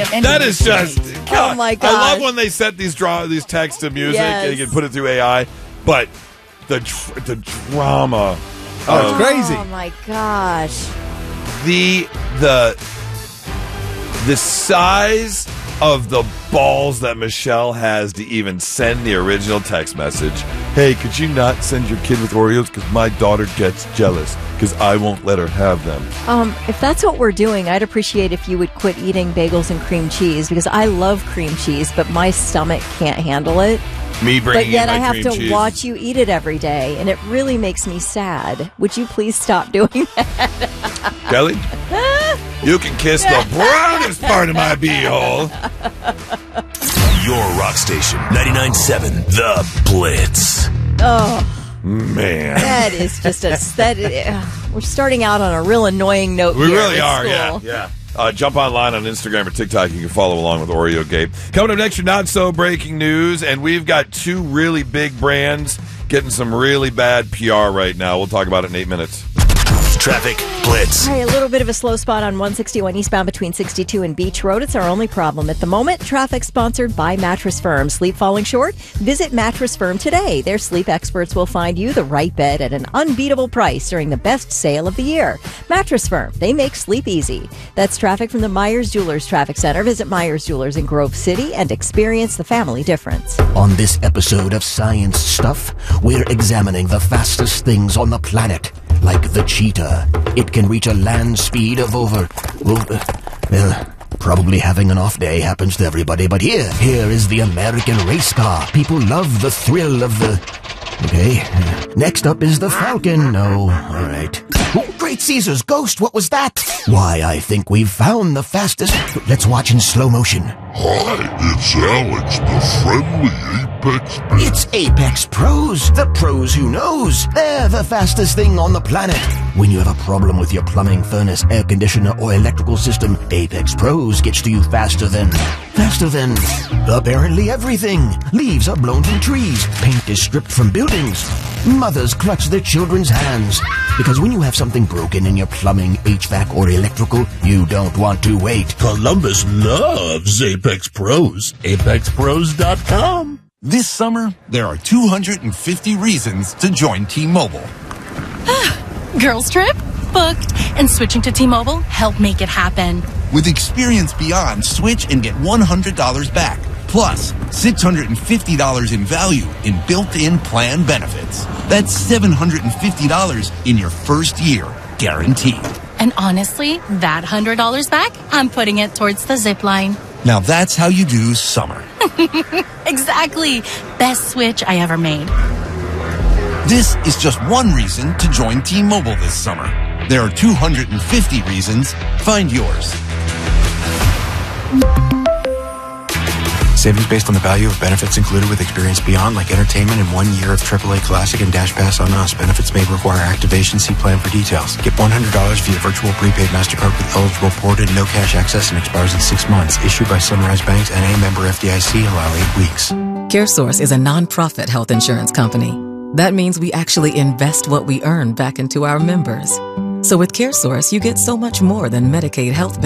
That is just... God, oh, my God. I love when they set these texts to music and you can put it through AI, but the drama... Oh, it's crazy. Oh, my gosh. The size of the balls that Michelle has to even send the original text message. Hey, could you not send your kid with Oreos because my daughter gets jealous because I won't let her have them. If that's what we're doing, I'd appreciate if you would quit eating bagels and cream cheese because I love cream cheese, but my stomach can't handle it. Me bringing But yet in my I have cream to cheese. watch you eat it every day, and it really makes me sad. Would you please stop doing that? Kelly, you can kiss the brownest part of my beehole. Your rock station, 99.7 The Blitz. Oh, man. that is just we're starting out on a real annoying note We here really at are, school. yeah. Jump online on Instagram or TikTok. You can follow along with Oreo Gate. Coming up next, your not-so-breaking news, and we've got two really big brands getting some really bad PR right now. We'll talk about it in 8 minutes. Traffic Blitz. All right, a little bit of a slow spot on 161 eastbound between 62 and Beach Road. It's our only problem at the moment. Traffic sponsored by Mattress Firm. Sleep falling short? Visit Mattress Firm today. Their sleep experts will find you the right bed at an unbeatable price during the best sale of the year. Mattress Firm. They make sleep easy. That's traffic from the Myers Jewelers Traffic Center. Visit Myers Jewelers in Grove City and experience the family difference. On this episode of Science Stuff, we're examining the fastest things on the planet. Like the cheetah. It can reach a land speed of probably having an off day happens to everybody, but here is the American race car. People love the thrill of the... Okay, next up is the Falcon. No, all right. Oh, Great Caesar's ghost, what was that? Why, I think we've found the fastest... Let's watch in slow motion. Hi, it's Alex, the friendly Apex Pro. It's Apex Pros, the pros who knows. They're the fastest thing on the planet. When you have a problem with your plumbing, furnace, air conditioner, or electrical system, Apex Pros gets to you faster than apparently everything. Leaves are blown from trees. Paint is stripped from buildings. Mothers clutch their children's hands. Because when you have something broken in your plumbing, HVAC, or electrical, you don't want to wait. Columbus loves Apex Pros. ApexPros.com. This summer, there are 250 reasons to join T-Mobile. Girls trip? Booked. And switching to T-Mobile helped make it happen. With Experience Beyond, switch and get $100 back. Plus, $650 in value in built-in plan benefits. That's $750 in your first year, guaranteed. And honestly, that $100 back, I'm putting it towards the zip line. Now that's how you do summer. Exactly. Best switch I ever made. This is just one reason to join T-Mobile this summer. There are 250 reasons. Find yours. Savings based on the value of benefits included with Experience Beyond, like entertainment and 1 year of AAA Classic and Dash Pass on us. Benefits may require activation. See plan for details. Get $100 via virtual prepaid MasterCard with eligible ported, no cash access, and expires in 6 months. Issued by Sunrise Banks and a member FDIC. Allow 8 weeks. CareSource is a nonprofit health insurance company. That means we actually invest what we earn back into our members. So with CareSource, you get so much more than Medicaid health benefits.